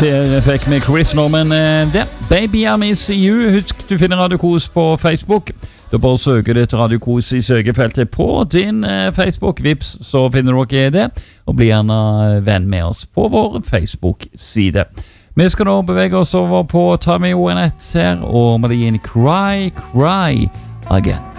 Fikk med Chris Norman der. Baby I Miss You. Husk, du finner Radio Kos på Facebook. Du bare søker det til Radio Kos i søkefeltet på din Facebook. Vips, så finner dere det. Og bli gjerne venn med oss på vår Facebook-side. Vi skal nå bevege oss over på Tommy Wynette her, og melodien Cry, Cry Again.